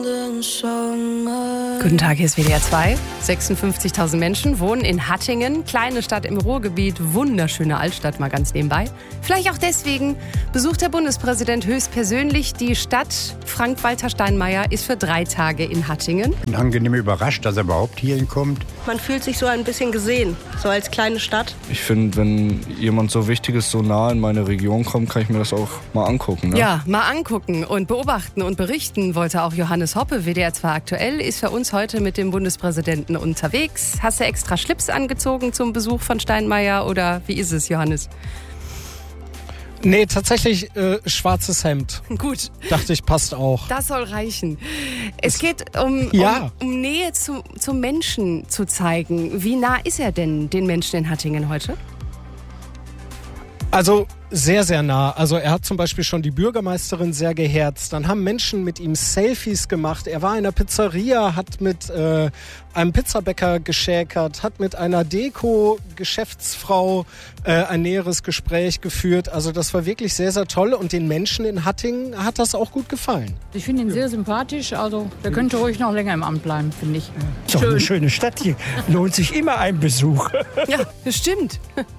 Guten Tag, hier ist WDR 2. 56.000 Menschen wohnen in Hattingen, kleine Stadt im Ruhrgebiet, wunderschöne Altstadt, mal ganz nebenbei. Vielleicht auch deswegen besucht der Bundespräsident höchstpersönlich die Stadt. Frank-Walter Steinmeier ist für 3 Tage in Hattingen. Ich bin angenehm überrascht, dass er überhaupt hierhin kommt. Man fühlt sich so ein bisschen gesehen, so als kleine Stadt. Ich finde, wenn jemand so Wichtiges so nah in meine Region kommt, kann ich mir das auch mal angucken. Ne? Ja, mal angucken und beobachten und berichten wollte auch Johannes Hoppe. WDR 2 aktuell ist für uns heute mit dem Bundespräsidenten unterwegs. Hast du extra Schlips angezogen zum Besuch von Steinmeier oder wie ist es, Johannes? Nee, tatsächlich schwarzes Hemd. Gut. Dachte ich, passt auch. Das soll reichen. Es geht um Nähe zum Menschen zu zeigen. Wie nah ist er denn den Menschen in Hattingen heute? Also sehr, sehr nah. Also er hat zum Beispiel schon die Bürgermeisterin sehr geherzt. Dann haben Menschen mit ihm Selfies gemacht. Er war in einer Pizzeria, hat mit einem Pizzabäcker geschäkert, hat mit einer Deko-Geschäftsfrau ein näheres Gespräch geführt. Also das war wirklich sehr, sehr toll. Und den Menschen in Hattingen hat das auch gut gefallen. Ich finde ihn sehr sympathisch. Also der könnte ruhig noch länger im Amt bleiben, finde ich. Ist doch eine schöne Stadt hier. Lohnt sich immer ein Besuch. Ja, bestimmt.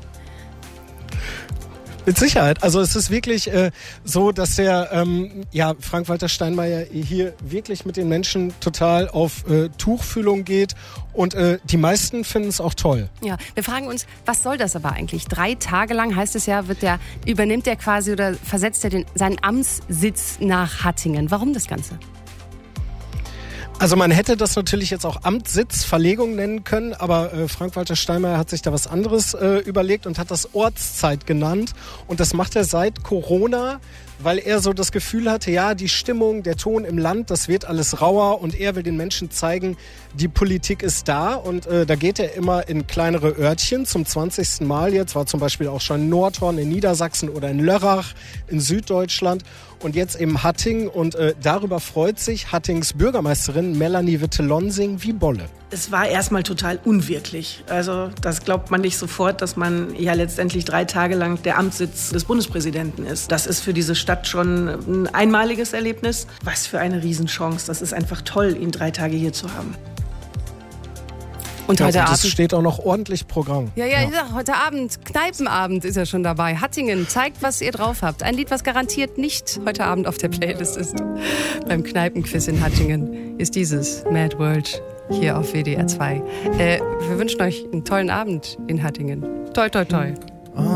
Mit Sicherheit. Also es ist wirklich so, dass der Frank-Walter Steinmeier hier wirklich mit den Menschen total auf Tuchfühlung geht und die meisten finden es auch toll. Ja, wir fragen uns, was soll das aber eigentlich? 3 Tage lang heißt es ja, übernimmt er quasi oder versetzt er seinen Amtssitz nach Hattingen. Warum das Ganze? Also man hätte das natürlich jetzt auch Amtssitzverlegung nennen können, aber Frank-Walter Steinmeier hat sich da was anderes überlegt und hat das Ortszeit genannt. Und das macht er seit Corona, weil er so das Gefühl hatte, ja, die Stimmung, der Ton im Land, das wird alles rauer und er will den Menschen zeigen, die Politik ist da. Und da geht er immer in kleinere Örtchen zum 20. Mal jetzt, war zum Beispiel auch schon in Nordhorn in Niedersachsen oder in Lörrach in Süddeutschland. Und jetzt eben Hattingen und darüber freut sich Hattings Bürgermeisterin Melanie Witte-Lonsing wie Bolle. Es war erstmal total unwirklich. Also das glaubt man nicht sofort, dass man ja letztendlich 3 Tage lang der Amtssitz des Bundespräsidenten ist. Das ist für diese Stadt schon ein einmaliges Erlebnis. Was für eine Riesenchance. Das ist einfach toll, ihn 3 Tage hier zu haben. Und heute Abend es steht auch noch ordentlich Programm. Ja, heute Abend, Kneipenabend ist er schon dabei. Hattingen, zeigt, was ihr drauf habt. Ein Lied, was garantiert nicht heute Abend auf der Playlist ist. Beim Kneipenquiz in Hattingen ist dieses Mad World hier auf WDR 2. Wir wünschen euch einen tollen Abend in Hattingen. Toi, toi, toi.